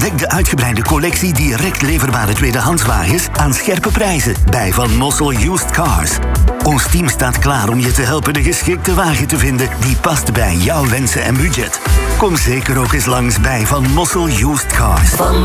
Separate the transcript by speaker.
Speaker 1: Ontdek de uitgebreide collectie direct leverbare tweedehandswagens aan scherpe prijzen bij Van Mossel Used Cars. Ons team staat klaar om je te helpen de geschikte wagen te vinden die past bij jouw wensen en budget. Kom zeker ook eens langs bij Van Mossel Used Cars.
Speaker 2: Van